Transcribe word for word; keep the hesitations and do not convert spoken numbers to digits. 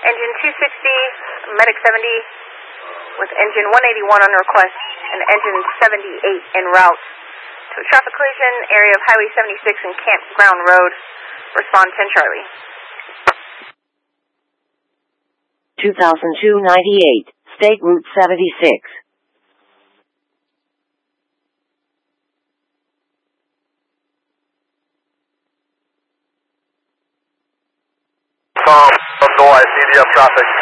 Engine two sixty, Medic seventy, with engine one eighty-one on request, and engine seventy-eight en route to a traffic collision, area of Highway seventy-six and Campground Road. Respond ten Charlie. two thousand two ninety-eight, State Route seventy-six. Tom, no I C D F traffic.